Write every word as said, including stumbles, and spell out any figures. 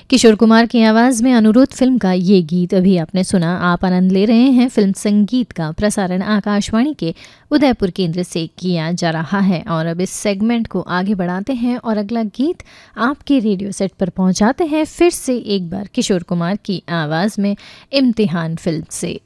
किशोर कुमार की आवाज़ में अनिरुद्ध फिल्म का ये गीत अभी आपने सुना। आप आनंद ले रहे हैं फिल्म संगीत का। प्रसारण आकाशवाणी के उदयपुर केंद्र से किया जा रहा है और अब इस सेगमेंट को आगे बढ़ाते हैं और अगला गीत आपके रेडियो सेट पर पहुंचाते हैं फिर से एक बार किशोर कुमार की आवाज़ में इम्तिहान फिल्म से।